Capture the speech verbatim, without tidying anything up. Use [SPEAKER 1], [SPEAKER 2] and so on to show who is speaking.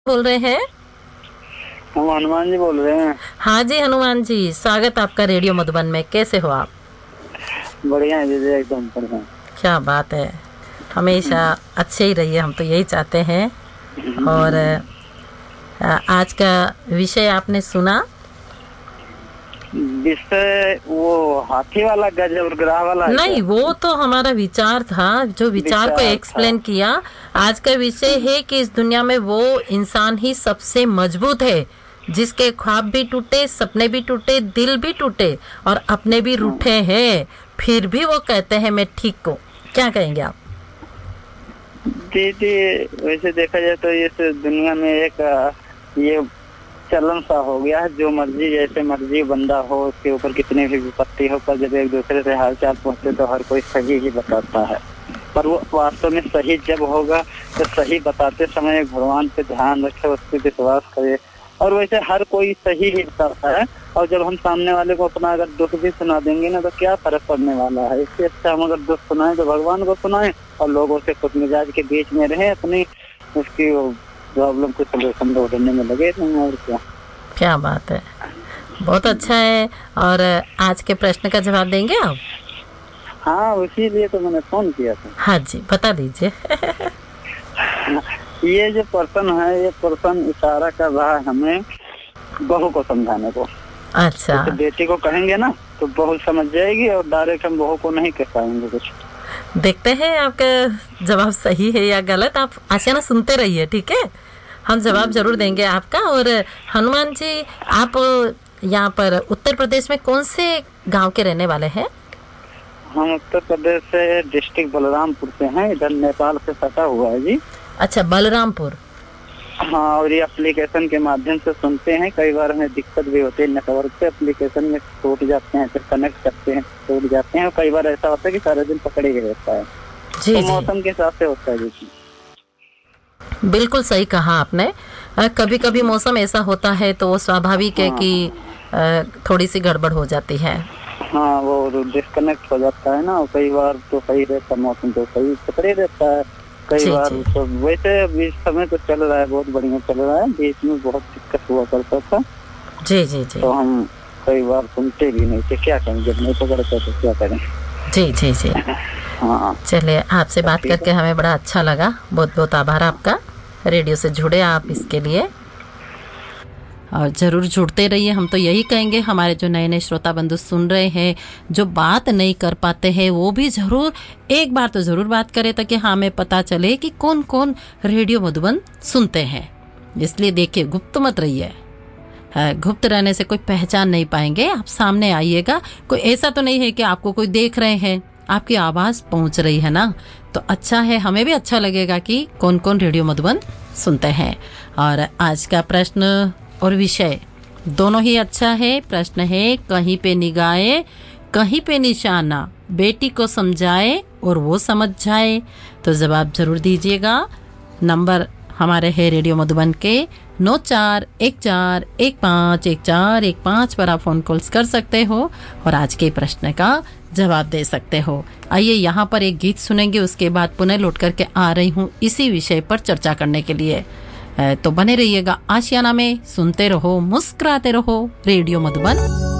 [SPEAKER 1] बोल रहे हैं।
[SPEAKER 2] हम हनुमान जी बोल रहे हैं।
[SPEAKER 1] हाँ जी हनुमान जी, स्वागत आपका रेडियो मधुबन में। कैसे हो आप?
[SPEAKER 2] बढ़िया है दीदी, एकदम बढ़िया।
[SPEAKER 1] क्या बात है, हमेशा अच्छे ही रहिए, हम तो यही चाहते हैं। और आ, आज का विषय आपने सुना?
[SPEAKER 2] विषय वो हाथी वाला गजब और ग्रह वाला है
[SPEAKER 1] नहीं,
[SPEAKER 2] क्या?
[SPEAKER 1] वो तो हमारा विचार था, जो विचार को
[SPEAKER 2] विचार था।
[SPEAKER 1] एक्सप्लेन किया। आज का विषय है कि इस दुनिया में वो इंसान ही सबसे मजबूत है जिसके ख्वाब भी टूटे, सपने भी टूटे, दिल भी टूटे और अपने भी रूठे हैं, फिर भी वो कहते हैं मैं ठीक हूँ। क्या कहेंगे आप?
[SPEAKER 2] दीदी वैसे देखा जाए तो इस दुनिया में एक अ, ये चलन सा हो गया है, जो मर्जी जैसे मर्जी बंदा हो, उसके ऊपर कितनी भी विपत्ति हो, पर जब एक दूसरे से हालचाल पूछते तो हर कोई सही ही बताता है। पर वो वास्तव में सही जब होगा तो सही बताते समय भगवान पे ध्यान रखे, उस पर विश्वास करे। और वैसे हर कोई सही ही बताता है, और जब हम सामने वाले को अपना अगर दुख भी सुना देंगे ना तो क्या फर्क पड़ने वाला है। इससे अच्छा हम अगर दुख सुनाएं तो भगवान को सुनाएं और लोगों से खुद मिजाज के बीच में रहे, अपनी उसकी प्रॉब्लम को सोल्यूशन ढूंढने में लगे रहें। और क्या
[SPEAKER 1] क्या बात है, बहुत अच्छा है। और आज के प्रश्न का जवाब देंगे आप?
[SPEAKER 2] हाँ, उसी लिए तो मैंने फोन किया था।
[SPEAKER 1] हाँ जी, बता दीजिए।
[SPEAKER 2] ये जो पर्सन है, ये पर्सन इशारा कर रहा है हमें बहू को समझाने को।
[SPEAKER 1] अच्छा,
[SPEAKER 2] तो बेटी को कहेंगे ना तो बहू समझ जाएगी, और डायरेक्ट हम बहू को नहीं कह पाएंगे कुछ।
[SPEAKER 1] देखते हैं आपका जवाब सही है या गलत। आप आशियाना सुनते रहिए, ठीक है? हम जवाब जरूर देंगे आपका। और हनुमान जी, आप यहाँ पर उत्तर प्रदेश में कौन से गांव के रहने वाले हैं?
[SPEAKER 2] हम उत्तर प्रदेश से डिस्ट्रिक्ट बलरामपुर से हैं, इधर नेपाल से सटा हुआ है जी।
[SPEAKER 1] अच्छा, बलरामपुर।
[SPEAKER 2] हाँ, और ये एप्लीकेशन के माध्यम से सुनते हैं। कई बार हमें दिक्कत भी होती है, नेटवर्क से एप्लीकेशन में टूट जाते हैं, फिर कनेक्ट करते हैं टूट जाते हैं, और कई बार ऐसा होता है कि सारे दिन पकड़े ही रहता है।
[SPEAKER 1] जी
[SPEAKER 2] तो
[SPEAKER 1] जी,
[SPEAKER 2] मौसम के हिसाब से होता है जी।
[SPEAKER 1] बिल्कुल सही कहा आपने। कभी कभी मौसम ऐसा होता है तो वो स्वाभाविक है
[SPEAKER 2] हाँ,
[SPEAKER 1] कि अ, थोड़ी सी गड़बड़ हो जाती है।
[SPEAKER 2] हाँ, वो डिस्कनेक्ट हो जाता है ना। और कई बार तो सही रहता है मौसम, तो सही पकड़े रहता है। कई
[SPEAKER 1] जी
[SPEAKER 2] बार
[SPEAKER 1] जी
[SPEAKER 2] तो वैसे अभी इस समय तो चल रहा है, बहुत बढ़िया चल रहा है। बीच में बहुत दिक्कत हुआ करता था,
[SPEAKER 1] जी जी जी
[SPEAKER 2] तो हम कई बार सुनते भी नहीं थे। क्या करें, जब नहीं पकड़ते तो क्या करें।
[SPEAKER 1] जी जी जी।
[SPEAKER 2] हाँ,
[SPEAKER 1] चलिए, आपसे बात
[SPEAKER 2] ठीक है।
[SPEAKER 1] करके हमें बड़ा अच्छा लगा। बहुत बहुत आभार आपका, रेडियो से जुड़े आप इसके लिए। और ज़रूर जुड़ते रहिए, हम तो यही कहेंगे। हमारे जो नए नए श्रोता बंधु सुन रहे हैं, जो बात नहीं कर पाते हैं, वो भी ज़रूर एक बार तो ज़रूर बात करें, ताकि हमें पता चले कि कौन कौन रेडियो मधुबन सुनते हैं। इसलिए देखिए, गुप्त मत रहिए। है, गुप्त रहने से कोई पहचान नहीं पाएंगे। आप सामने आइएगा। कोई ऐसा तो नहीं है कि आपको कोई देख रहे हैं, आपकी आवाज़ पहुंच रही है ना, तो अच्छा है, हमें भी अच्छा लगेगा कि कौन कौन रेडियो मधुबन सुनते हैं। और आज का प्रश्न और विषय दोनों ही अच्छा है। प्रश्न है, कहीं पे निगाहे कहीं पे निशाना, बेटी को समझाए और वो समझ जाए। तो जवाब जरूर दीजिएगा। नंबर हमारे है रेडियो मधुबन के नौ चार एक चार एक पाँच एक चार एक पाँच पर आप फोन कॉल्स कर सकते हो और आज के प्रश्न का जवाब दे सकते हो। आइए यहाँ पर एक गीत सुनेंगे, उसके बाद पुनः लौट करके आ रही हूँ इसी विषय पर चर्चा करने के लिए। तो बने रहिएगा आशियाना में, सुनते रहो, मुस्कुराते रहो, रेडियो मधुबन।